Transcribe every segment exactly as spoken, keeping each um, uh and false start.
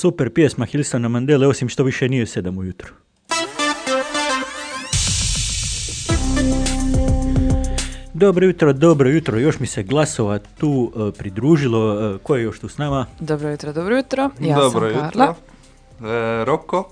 super pjesma Hilsona Mandele, osim što više nije sedam ujutro. Dobro jutro, dobro jutro, još mi se glasova tu uh, pridružilo. Uh, ko je još tu s nama? Dobro jutro, dobro jutro. Ja dobro sam jutro. Karla. E, Roko.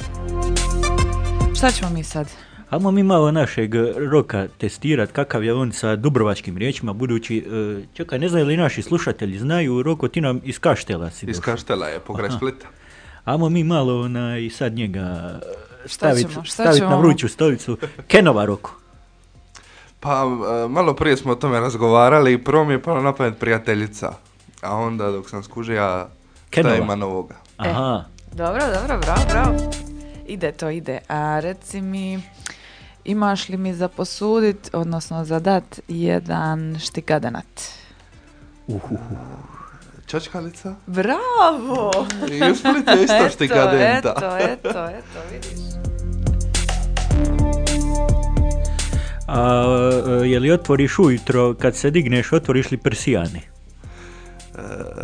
Šta ćemo mi sad? Ajmo mi malo našeg Roka testirati kakav je on sa dubrovačkim riječima, budući, uh, čekaj, ne znaju li naši slušatelji, znaju, Roko, ti nam iz Kaštela si Iz došao. Kaštela je, pokraj Splita. Ajmo mi malo ona, i sad njega staviti ćemo? Šta stavit ćemo? na vruću stolicu. Kenova, Roko. Pa, e, malo prije smo o tome razgovarali i prvo mi je palo na pamet prijateljica. A onda dok sam skužio, Kenova. šta ima novoga? Aha. Dobro, dobro, bravo, bravo. Ide to, ide. A reci mi, imaš li mi za posudit, odnosno za dat jedan štikadenat? Uhuhu. Čačkalica? Bravo! I u Splitu je isto štikadenta. Eto, eto, eto, vidiš. A, a, je li otvoriš ujutro, kad se digneš, otvoriš li persijane? E,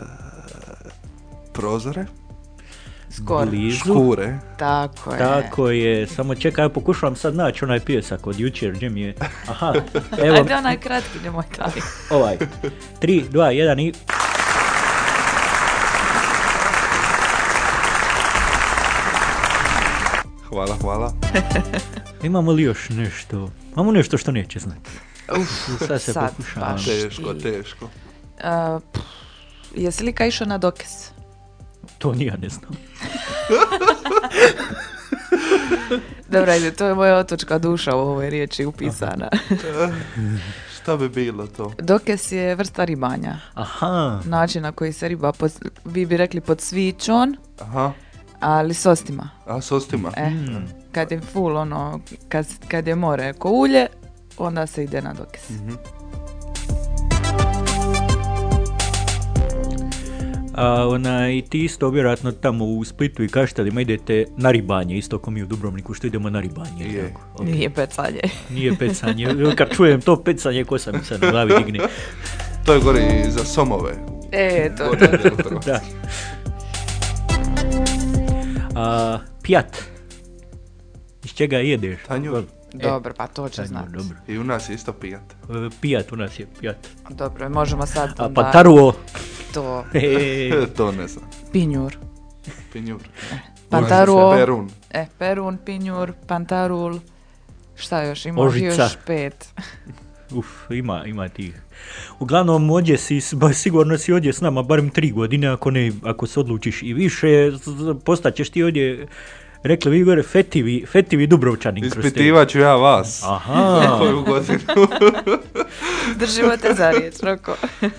prozore? Skoro. Blizu. Škure? Tako je. Tako je, samo čekaj, ja pokušavam sad naći onaj pjesak od jučer, gdje mi je, aha, evo, Ajde onaj kratki, nemoj taj. ovaj, tri, dva, jedan i... Hvala, hvala. Imamo li još nešto? Imamo nešto što neće znati. Uf, Sad se sad pokušavam. baš Teško, ti. teško. Uh, pff, jesi li ka išao na dokes? To ni ja ne znam. Dobro, ajde, to je moja otočka duša u ovoj riječi upisana. Šta bi bilo to? Dokes je vrsta ribanja. Aha, Način na koji se riba, pod, vi bi rekli pod svićon, Aha, ali s ostima. a s ostima? E, Mm. kad je full ono, kad, kad je more ko ulje, onda se ide na dokes. Mhm. a onaj, ti isto vjerojatno tamo u Splitu i Kaštelima idete na ribanje, isto kao mi u Dubrovniku što idemo na ribanje. Je. Tako, ok. Nije pecanje. Nije pecanje, kad čujem to pecanje, ko sam se na glavi digne. To je gori za somove. E, to, Gore to. u Hrvatskoj. Da. A, pijat. Iz čega jedeš? Tanjur. Dobro, pa to će Tanjur, znati. dobro. I u nas je isto pijat. E, Pijat, u nas je pijat. Dobro, možemo sad A onda pa taruo. to. E, To ne znam. Pinjur. Pinjur. Pantaruo. Perun. E, perun, pinjur, pantarul. Šta još? Ima Ožica. još pet. uf, ima, ima tih. Uglavnom, ovdje si, s- ba, sigurno si ovdje s nama barem tri godine, ako ne, ako se odlučiš i više, z- z- postaćeš ti ovdje, rekli vi gore, fetivi, fetivi Dubrovčanin. kroz te- Ispitivat ću ja vas. Aha. Koju godinu. Držimo te za riječ, Roko.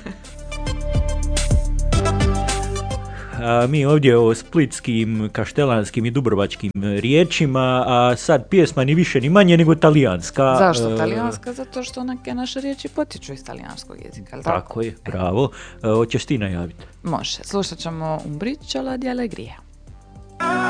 A mi ovdje o splitskim, kaštelanskim i dubrovačkim e, riječima, a sad pjesma ni više ni manje nego talijanska. Zašto e, talijanska? Zato što neke naše riječi potiču iz talijanskog jezika, ali tako? Tako je, bravo. E, hoćeš ti najaviti? Može. Slušat ćemo Un briciolo di allegria.